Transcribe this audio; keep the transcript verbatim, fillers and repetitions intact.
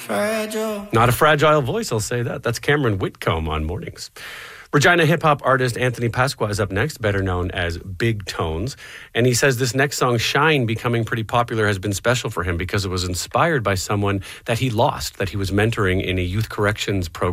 fragile. Not a fragile voice, I'll say that. That's Cameron Whitcomb on Mornings. Regina hip-hop artist Anthony Pasqua is up next, better known as Big Tones. And he says this next song, Shine, becoming pretty popular, has been special for him because it was inspired by someone that he lost, that he was mentoring in a youth corrections program.